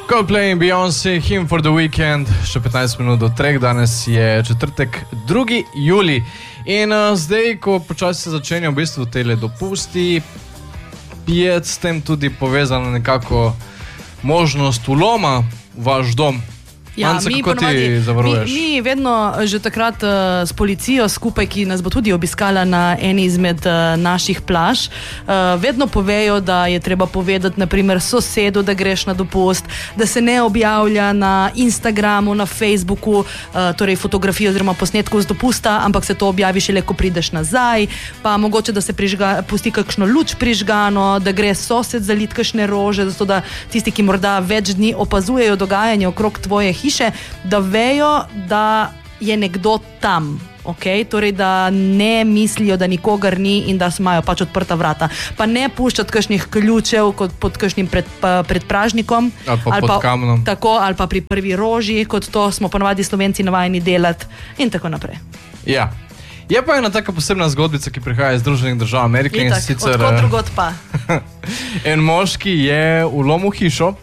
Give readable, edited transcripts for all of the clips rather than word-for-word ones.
Coldplay in Beyoncé, Hymn for the Weekend, še 15 minut do 3, danes je četrtek, 2. julij. In zdaj, ko počasi se začenjajo v bistvu tele dopusti, je s tem tudi povezana nekako možnost vloma v vaš dom. Ja, Manca, kako ti zavaruješ? Mi vedno že takrat s policijo skupaj, ki nas bo tudi obiskala na eni izmed naših plaž, vedno povejo, da je treba povedati naprimer sosedu, da greš na dopust, da se ne objavlja na Instagramu, na Facebooku, torej fotografijo oziroma posnetkov z dopusta, ampak se to objavi šele, ko prideš nazaj, pa mogoče, da se pusti kakšno luč prižgano, da gre sosed zalit kakšne rože, zato da tisti, ki morda več dni opazujejo dogajanje okrog tvoje hiše, da vejo, da je nekdo tam, okay? Torej, da ne mislijo, da nikogar ni in da imajo pač odprta vrata. Pa ne puščati kakšnih ključev kot pod kakšnim predpražnikom ali pod kamnom. Tako, ali pa pri prvi roži, kot to smo ponavadi Slovenci navajeni delati in tako naprej. Ja. Je pa ena taka posebna zgodbica, ki prihaja iz Združenih držav Amerike. Itak, in sicer odkot drugod pa. En moški je vlomil hišo.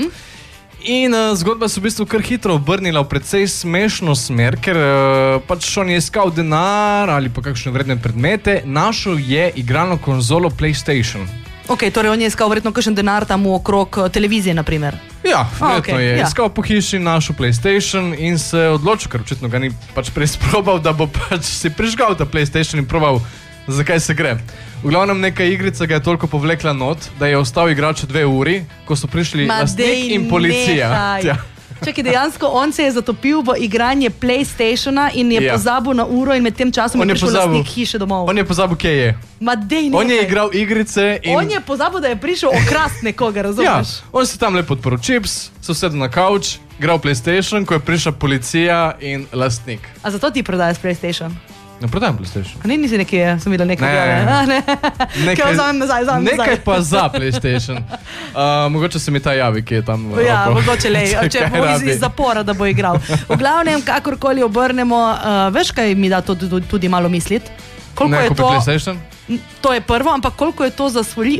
In zgodba se v bistvu kar hitro obrnila v precej smešno smer, ker pač on je iskal denar ali pa kakšne vredne predmete, našel je igralno konzolo PlayStation. Ok, torej on je iskal verjetno kakšen denar tam okrog televizije, naprimer. Ja, verjetno je. Ja. Iskal po hiši, našel PlayStation in se odločil, ker očitno ga ni pač prej sprobal, da bo pač si prižgal ta PlayStation in probal, zakaj se gre. V glavnem neka igrica ga je toliko povlekla not, da je ostal igrač 2 uri, ko so prišli lastnik in policija. Ja. Čakaj, dejansko on se je zatopil v igranje PlayStationa in je pozabil na uro in med tem časom je prišel lastnik hiše domov. On je pozabil, kje je. On je igral igrice in... On je pozabil, da je prišel okrast nekoga, razumeš? Ja, on si tam lepo odprl čips, so sedel na kavč, igral PlayStation, ko je prišla policija in lastnik. A zato ti prodajaš PlayStation? Ne prodajam PlayStation. A nisi nekaj, sem videl nekaj. Ne. Vzamem nazaj. Nekaj pa za PlayStation. Mogoče se mi ta javi, ki je tam. Ja, mogoče lej, če bo iz zapora, da bo igral. V glavnem, kakorkoli obrnemo, veš, kaj mi da to tudi malo misliti? Ne, kupi PlayStation? To je prvo, ampak koliko je to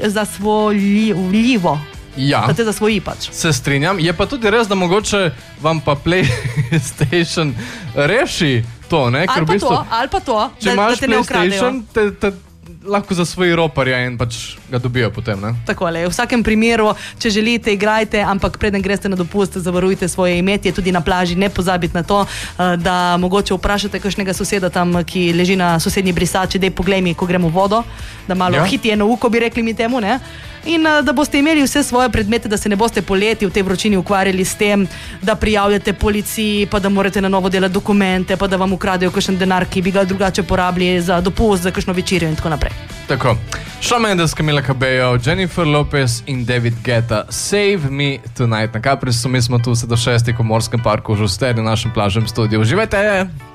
zasvojljivo. Ja, da te zasvoji pač. Se strinjam, je pa tudi res, da mogoče vam pa PlayStation reši to, ne? Ali pa to, če imaš PlayStation, te lahko zasvoji roparja in pač ga dobijo potem, ne? Takole, v vsakem primeru, če želite, igrajte, ampak preden greste na dopust, zavarujte svoje imetje, tudi na plaži, ne pozabite na to, da mogoče vprašate kakšnega soseda tam, ki leži na sosednji brisači, dej poglej mi, ko gremo v vodo, da malo hiti eno uko, bi rekli mi temu, ne? In da boste imeli vse svoje predmete, da se ne boste poleti v tej vročini ukvarjali s tem, da prijavljate policiji, pa da morate na novo delati dokumente, pa da vam ukradejo kakšen denar, ki bi ga drugače porabili za dopust, za kakšno večerjo in tako naprej. Tako, Shawn Mendes, Camila Cabello, Jennifer Lopez in David Guetta, Save Me Tonight. Na Caprisu mi smo tu vse do 6 v Morskem parku v Žusteri, v našem plažnem studiu. Uživajte!